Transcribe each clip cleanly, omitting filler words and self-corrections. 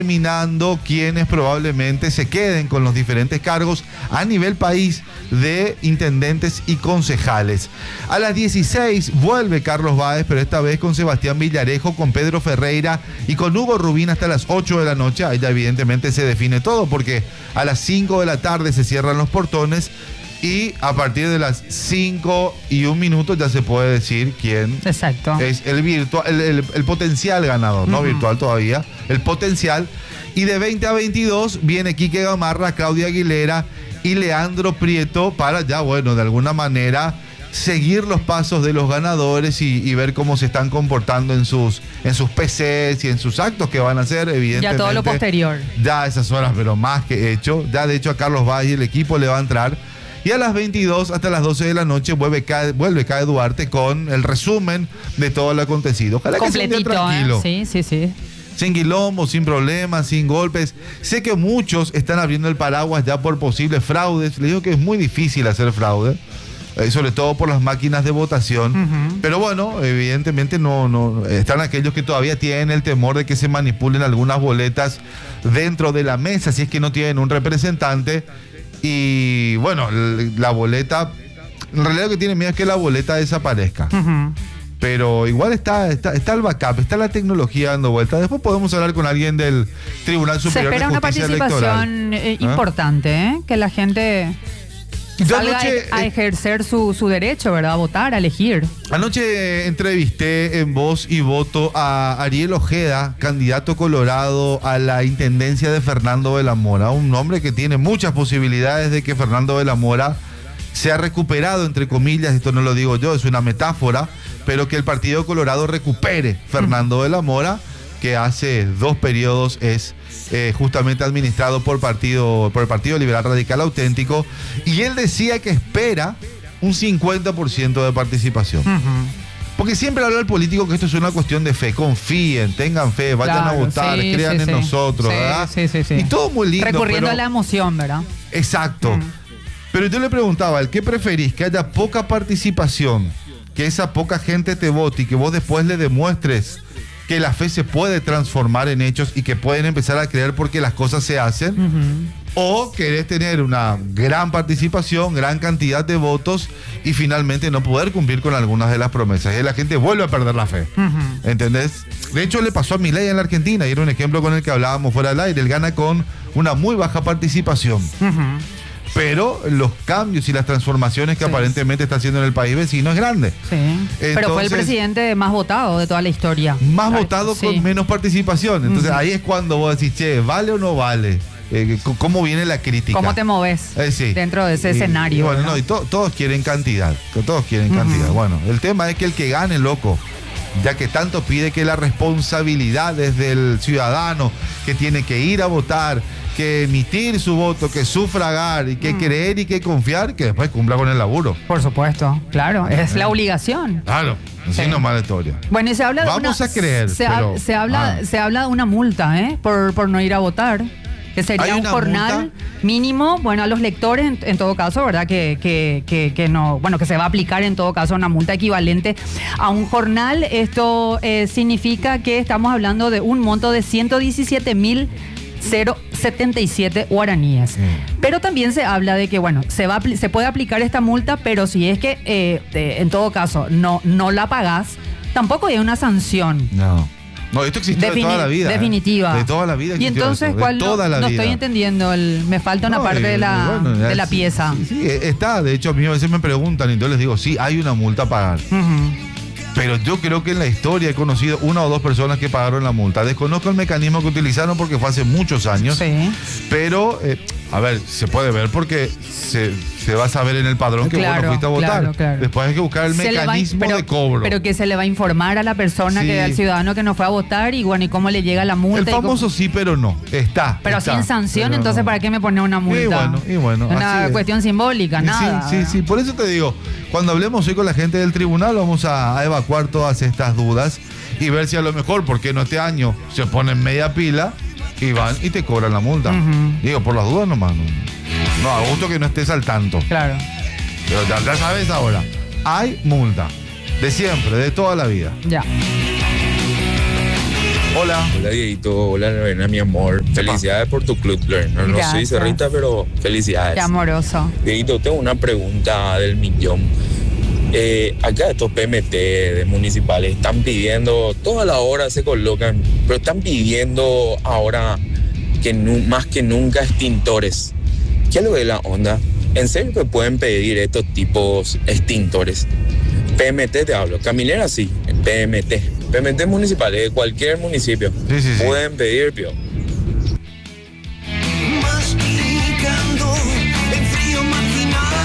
determinando quienes probablemente se queden con los diferentes cargos a nivel país de intendentes y concejales. A las 16 vuelve Carlos Báez, pero esta vez con Sebastián Villarejo, con Pedro Ferreira y con Hugo Rubín hasta las 8 de la noche. Ahí ya evidentemente se define todo, porque a las 5 de la tarde se cierran los portones y a partir de las 5:01 ya se puede decir quién Exacto. es el potencial ganador, no virtual todavía, el potencial. Y de 20 a 22 viene Quique Gamarra, Claudia Aguilera y Leandro Prieto para ya, bueno, de alguna manera seguir los pasos de los ganadores y ver cómo se están comportando en sus PCs y en sus actos que van a hacer, evidentemente. Ya todo lo posterior. Ya esas horas, pero más que hecho. Ya de hecho a Carlos Valle el equipo le va a entrar. Y a las 22 hasta las 12 de la noche vuelve CAE Duarte con el resumen de todo lo acontecido. Ojalá completito, que sea un día tranquilo. Sí. Sin quilombo, sin problemas, sin golpes. Sé que muchos están abriendo el paraguas ya por posibles fraudes. Les digo que es muy difícil hacer fraude, sobre todo por las máquinas de votación. Pero bueno, evidentemente no están aquellos que todavía tienen el temor de que se manipulen algunas boletas dentro de la mesa, si es que no tienen un representante. Y bueno, la boleta, en realidad lo que tiene miedo es que la boleta desaparezca. Pero igual está el backup, está la tecnología dando vueltas. Después podemos hablar con alguien del Tribunal Superior de Justicia Electoral. Se espera una participación importante, que la gente salga a ejercer su derecho, ¿verdad? A votar, a elegir. Anoche entrevisté en Voz y Voto a Ariel Ojeda, candidato colorado a la intendencia de Fernando de la Mora, un hombre que tiene muchas posibilidades de que Fernando de la Mora sea recuperado, entre comillas, esto no lo digo yo, es una metáfora, pero que el Partido Colorado recupere Fernando de la Mora, que hace 2 periodos es justamente administrado por el Partido Liberal Radical Auténtico, y él decía que espera un 50% de participación. Porque siempre habla el político que esto es una cuestión de fe. Confíen, tengan fe, vayan a votar, crean en nosotros, ¿verdad? Sí. Y todo muy lindo. Recurriendo a la emoción, ¿verdad? Exacto. Pero yo le preguntaba, ¿qué preferís? ¿Que haya poca participación, que esa poca gente te vote y que vos después le demuestres que la fe se puede transformar en hechos y que pueden empezar a creer porque las cosas se hacen? ¿O querés tener una gran participación, gran cantidad de votos y finalmente no poder cumplir con algunas de las promesas? Y la gente vuelve a perder la fe. ¿Entendés? De hecho, le pasó a Milei en la Argentina y era un ejemplo con el que hablábamos fuera del aire. Él gana con una muy baja participación. Pero los cambios y las transformaciones que aparentemente está haciendo en el país vecino es grande. Pero fue el presidente más votado de toda la historia. Más votado con menos participación. Entonces ahí es cuando vos decís, che, ¿vale o no vale? ¿Cómo viene la crítica? ¿Cómo te moves dentro de ese escenario? Bueno, ¿no? Y todos quieren cantidad. Todos quieren cantidad. Bueno, el tema es que el que gane, loco, ya que tanto pide que la responsabilidad es del ciudadano, que tiene que ir a votar, que emitir su voto, que sufragar y que creer y que confiar, que después cumpla con el laburo. Por supuesto, claro, es la obligación. Claro, así no mala historia. Bueno, y se habla a creer. Se habla de una multa, por no ir a votar. Que sería un jornal mínimo, bueno, a los lectores en todo caso, ¿verdad? Que no, bueno, que se va a aplicar en todo caso una multa equivalente a un jornal. Esto significa que estamos hablando de un monto de 117.077 guaraníes. Pero también se habla de que, bueno, se puede aplicar esta multa, pero si es que en todo caso no la pagás, tampoco hay una sanción. No, esto existe de toda la vida. Definitiva. De toda la vida. Y entonces, ¿cuál no estoy entendiendo? Me falta una parte de la pieza. Sí, está. De hecho, a mí a veces me preguntan y yo les digo, sí, hay una multa a pagar. Pero yo creo que en la historia he conocido 1 o 2 personas que pagaron la multa. Desconozco el mecanismo que utilizaron porque fue hace muchos años. Pero, a ver, se puede ver porque se va a saber en el padrón que vos no fuiste a votar. Claro. Después hay que buscar el mecanismo de cobro. Pero que se le va a informar a la persona, al ciudadano que no fue a votar y bueno, y cómo le llega la multa. El famoso sí, pero no. Pero sin sanción, entonces ¿para qué me pone una multa? Y bueno. Una cuestión simbólica, nada. Sí. Por eso te digo, cuando hablemos hoy con la gente del tribunal, vamos a evacuar todas estas dudas y ver si a lo mejor, porque no este año se ponen media pila y van y te cobran la multa. Digo, por las dudas nomás. No, a gusto que no estés al tanto. Claro. Pero ya sabes ahora, hay multa. De siempre, de toda la vida. Ya. Hola. Hola, Dieguito. Hola, Lorena, mi amor. Felicidades por tu club, Lorena. No soy cerrita, pero felicidades. Qué amoroso. Dieguito, tengo una pregunta del millón. Acá estos PMT de municipales están pidiendo, toda la hora se colocan, pero están pidiendo ahora que más que nunca extintores. ¿Qué es lo de la onda? ¿En serio que pueden pedir estos tipos extintores? PMT te hablo, Camilera sí, PMT municipales de cualquier municipio. Sí. Pueden pedir, pio. Masticando en frío marginal.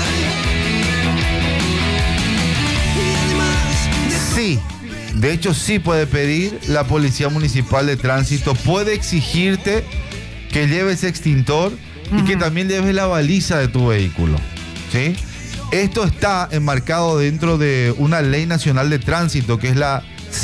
Sí, de hecho sí puede pedir. La Policía Municipal de Tránsito puede exigirte que lleves extintor y que también lleves la baliza de tu vehículo, ¿sí? Esto está enmarcado dentro de una ley nacional de tránsito que es la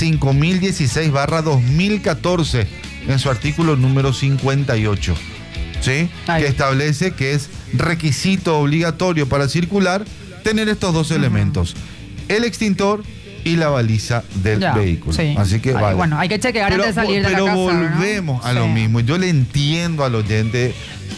5016/2014 en su artículo número 58, ¿sí? Que establece que es requisito obligatorio para circular tener estos dos elementos, el extintor y la baliza del vehículo. Sí. Así que vale. Bueno, hay que chequear antes de salir de la casa. Pero volvemos a lo mismo. Yo le entiendo al oyente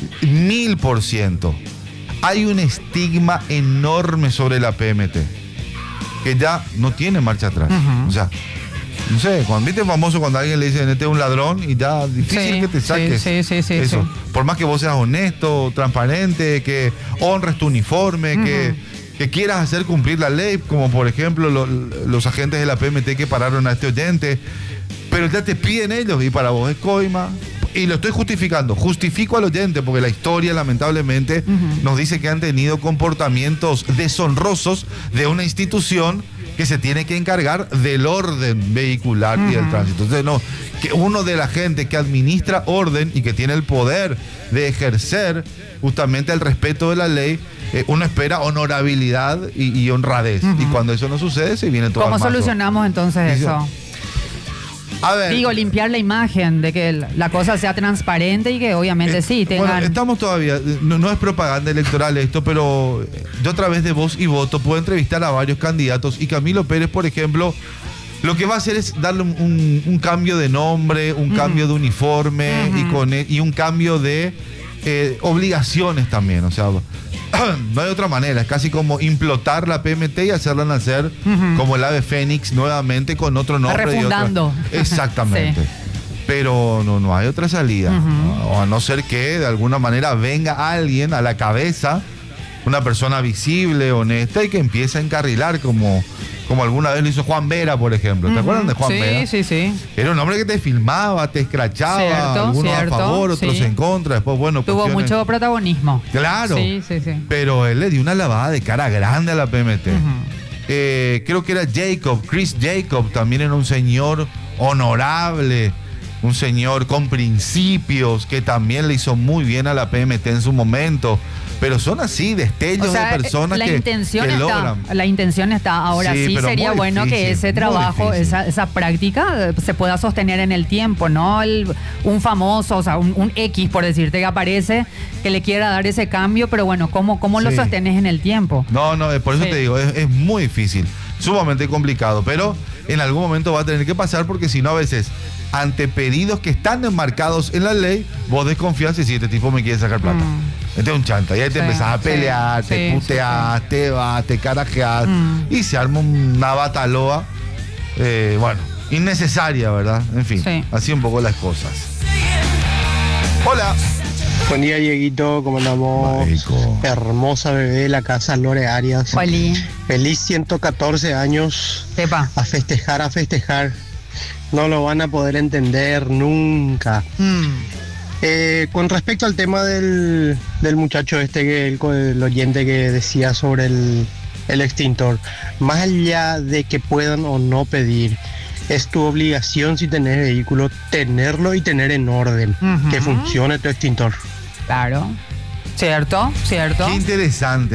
1000%. Hay un estigma enorme sobre la PMT que ya no tiene marcha atrás. O sea, no sé, cuando viste famoso cuando alguien le dice este es un ladrón y ya difícil que te saques. Sí. Eso. Por más que vos seas honesto, transparente, que honres tu uniforme, que quieras hacer cumplir la ley, como por ejemplo los agentes de la PMT que pararon a este oyente, pero ya te piden ellos y para vos es coima. Y lo estoy justificando, justifico al oyente porque la historia lamentablemente nos dice que han tenido comportamientos deshonrosos de una institución que se tiene que encargar del orden vehicular y del tránsito. Entonces, no, que uno de la gente que administra orden y que tiene el poder de ejercer justamente el respeto de la ley, uno espera honorabilidad y honradez. Y cuando eso no sucede, se viene todo ¿Cómo al mazo. solucionamos entonces eso? A ver. Digo, limpiar la imagen de que la cosa sea transparente y que obviamente sí tengan... Bueno, estamos todavía, no es propaganda electoral esto, pero yo a través de Voz y Voto puedo entrevistar a varios candidatos y Camilo Pérez, por ejemplo, lo que va a hacer es darle un cambio de nombre, un cambio de uniforme y un cambio de obligaciones también, o sea... No hay otra manera, es casi como implotar la PMT y hacerla nacer como el ave fénix nuevamente con otro nombre. Refundando. Exactamente. Sí. Pero no hay otra salida. O a no ser que de alguna manera venga alguien a la cabeza, una persona visible, honesta y que empiece a encarrilar como alguna vez lo hizo Juan Vera, por ejemplo. ¿Te acuerdan de Juan Vera? Sí. Era un hombre que te filmaba, te escrachaba, algunos a favor, otros en contra. Después, bueno, tuvo mucho protagonismo. Claro. Sí. Pero él le dio una lavada de cara grande a la PMT. Creo que era Chris Jacob, también era un señor honorable, un señor con principios, que también le hizo muy bien a la PMT en su momento. Pero son así, destellos de personas que logran. La intención está. Ahora sí sería bueno que ese trabajo, esa práctica se pueda sostener en el tiempo, no un famoso, o sea, un X, por decirte, que aparece, que le quiera dar ese cambio, pero bueno, ¿cómo lo sostenes en el tiempo? No, por eso te digo, es muy difícil, sumamente complicado, pero en algún momento va a tener que pasar porque si no a veces... ante pedidos que están enmarcados en la ley, vos desconfías y si este tipo me quiere sacar plata. Este es un chanta. Y ahí te empezás a pelear, te puteás, te vas, te carajeás y se arma una bataloa, bueno, innecesaria, ¿verdad? En fin, así un poco las cosas. Hola. Buen día, Dieguito, ¿cómo andamos? Marico. Hermosa bebé, la casa Lore Arias. Oli. Feliz 114 años. Sepa. A festejar. No lo van a poder entender nunca. Con respecto al tema del muchacho el oyente que decía sobre el extintor, más allá de que puedan o no pedir, es tu obligación, si tenés vehículo, tenerlo y tener en orden, que funcione tu extintor. Claro. Cierto. Qué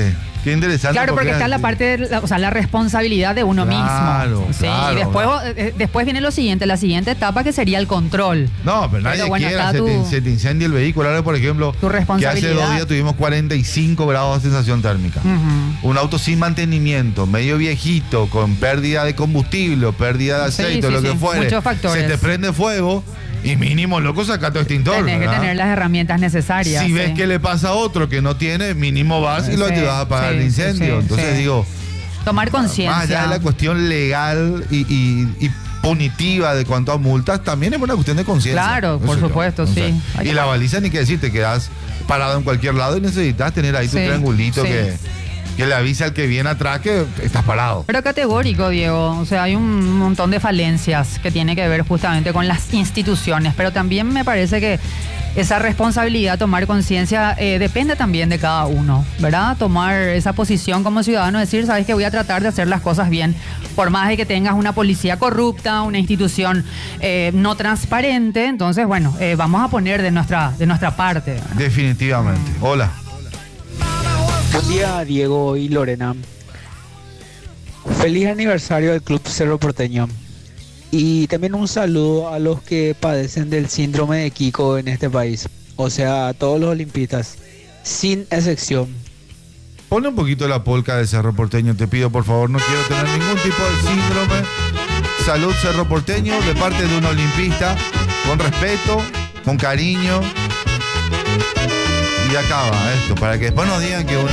Qué interesante. Claro, porque está la parte de la responsabilidad de uno mismo. ¿sí? Claro, y después viene lo siguiente, la siguiente etapa que sería el control. No, pero nadie quiera, se te incendia el vehículo. Ahora, por ejemplo, tu responsabilidad. que hace 2 días tuvimos 45 grados de sensación térmica. Un auto sin mantenimiento, medio viejito, con pérdida de combustible, o pérdida de aceite, lo que fuere. Muchos factores. Se te prende fuego. Y mínimo, loco, saca tu extintor. Tenés que tener las herramientas necesarias. Si ves que le pasa a otro que no tiene, mínimo vas y lo ayudas a apagar el incendio. Entonces digo, tomar conciencia. Más allá de la cuestión legal y punitiva de cuanto a multas, también es una cuestión de conciencia. Claro, por supuesto, sí. Y la baliza, ni que decir, te quedas parado en cualquier lado y necesitas tener ahí tu triangulito que le avisa al que viene atrás que estás parado. Pero categórico, Diego. O sea, hay un montón de falencias que tiene que ver justamente con las instituciones, pero también me parece que esa responsabilidad, tomar conciencia, depende también de cada uno, ¿verdad? Tomar esa posición como ciudadano, decir, sabes que voy a tratar de hacer las cosas bien, por más de que tengas una policía corrupta, una institución no transparente. Entonces, bueno, vamos a poner de nuestra parte, ¿verdad? Definitivamente. Hola. Buen día, Diego y Lorena. Feliz aniversario del Club Cerro Porteño. Y también un saludo a los que padecen del síndrome de Kiko en este país. O sea, a todos los olimpistas, sin excepción. Ponle un poquito la polca de Cerro Porteño, te pido, por favor. No quiero tener ningún tipo de síndrome. Salud, Cerro Porteño, de parte de un olimpista, con respeto, con cariño. Y acaba esto, para que después nos digan que uno